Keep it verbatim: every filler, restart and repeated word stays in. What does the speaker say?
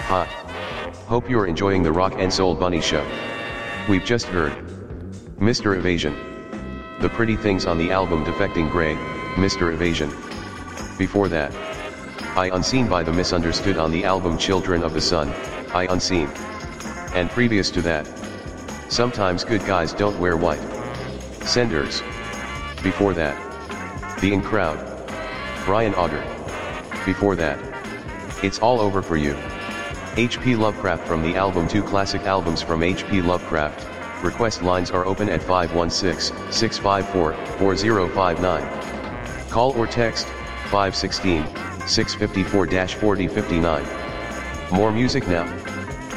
Hi. Hope you're enjoying the Rock and Soul Bunny Show. We've just heard Mister Evasion. The Pretty Things on the album Defecting Grey, Mister Evasion. Before that, I Unseen by The Misunderstood on the album Children of the Sun, I Unseen. And previous to that, Sometimes Good Guys Don't Wear White. Senders. Before that, The In Crowd. Brian Auger. Before that, It's All Over For You. H P Lovecraft from the album Two Classic Albums from H P Lovecraft. Request lines are open at five one six, six five four, four zero five nine. Call or text, five one six, six five four, four zero five nine. More music now.